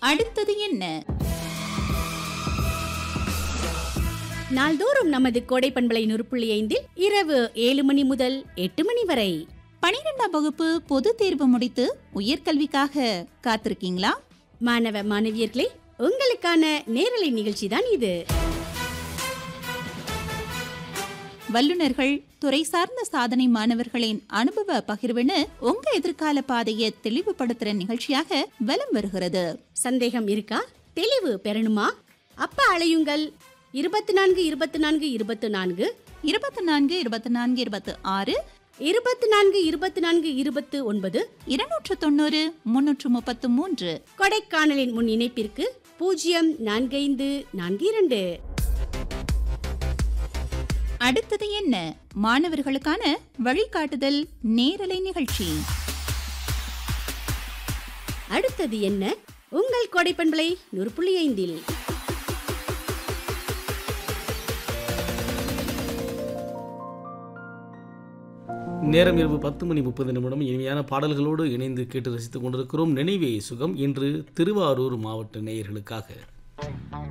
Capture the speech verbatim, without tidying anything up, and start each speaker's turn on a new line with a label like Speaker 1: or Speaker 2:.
Speaker 1: அடுத்தது என்ன?
Speaker 2: நாள்தோறும் நமது கோடை பண்பலை நூறு புள்ளி ஐந்தில் இரவு ஏழு மணி முதல் எட்டு மணி வரை
Speaker 1: பனிரெண்டாம் வகுப்பு பொது தேர்வு முடித்து உயர்கல்விக்காக காத்திருக்கீங்களா?
Speaker 2: மாணவ மாணவியர்களே, உங்களுக்கான நேரலை நிகழ்ச்சி தான் இது.
Speaker 1: வல்லுநர்கள், துறை சார்ந்த சாதனை மாணவர்களின் அனுபவ பகிர்வுன்னு உங்க எதிர்கால பாதையை தெளிவுபடுத்துற நிகழ்ச்சியாக வலம் வருகிறது.
Speaker 2: சந்தேகம் இருக்கா? தெளிவு பெறணுமா? அப்ப அழையுங்கள் இருபத்தி நான்கு இருபத்தி நான்கு இருபத்தி நான்கு
Speaker 1: இருபத்தி நான்கு இருபத்தி நான்கு இருபத்தி ஆறு
Speaker 2: இருபத்தி நான்கு இருபத்தி நான்கு இருபத்தி ஒன்பது
Speaker 1: இருநூற்று தொண்ணூறு முன்னூற்று முப்பத்து மூன்று.
Speaker 2: கொடைக்கானலின் முன் இணைப்பிற்கு பூஜ்ஜியம் நான்கு ஐந்து நான்கு இரண்டு.
Speaker 1: அடுத்தது என்ன? மாணவர்களுக்கான வழிகாட்டுதல் நேரலை நிகழ்ச்சி.
Speaker 2: அடுத்தது என்ன? உங்கள் கோடை பண்பலை நூறு புள்ளி ஐந்தில்
Speaker 3: நேரம் இரவு பத்து மணி முப்பது நிமிடம். இனிமையான பாடல்களோடு இணைந்து கேட்டு ரசித்துக் கொண்டிருக்கிறோம். நினைவே சுகம். இன்று திருவாரூர் மாவட்ட நேயர்களுக்காக